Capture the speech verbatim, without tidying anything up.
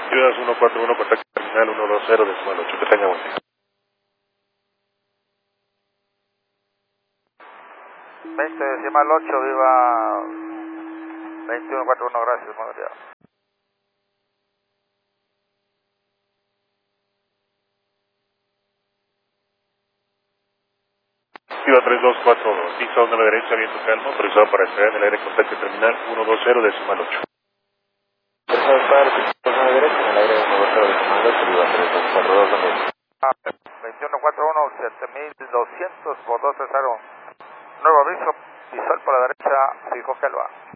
Ciudad uno cuatro uno, contacto terminal uno dos cero decimal ocho. Que tenga buen día. veinte decimal ocho, viva veintiuno cuarenta y uno, gracias, buenos días. Ciudad tres dos cuatro dos, pista onda a la derecha, viento calmo, autorizado para esperar en el aire contacto terminal uno dos cero decimal ocho. Autorizado para pista onda a la derecha, en el aire uno dos cero decimal ocho, viva tres dos cuatro dos, ¿dónde? Ah, veintiuno cuarenta y uno, siete mil doscientos por doce cero. Nuevo aviso, visual por la derecha, fijo Kelva.